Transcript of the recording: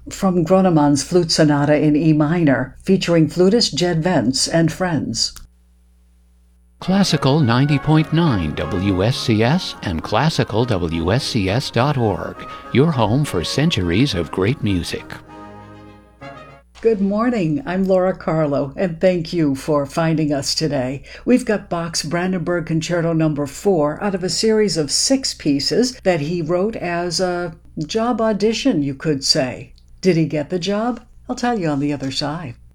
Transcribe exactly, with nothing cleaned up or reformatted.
from Gronemann's Flute Sonata in E minor, featuring flutist Jed Vance and friends. Classical ninety point nine W S C S and classical W S C S dot org, your home for centuries of great music. Good morning, I'm Laura Carlo, and thank you for finding us today. We've got Bach's Brandenburg Concerto number four out of a series of six pieces that he wrote as a job audition, you could say. Did he get the job? I'll tell you on the other side.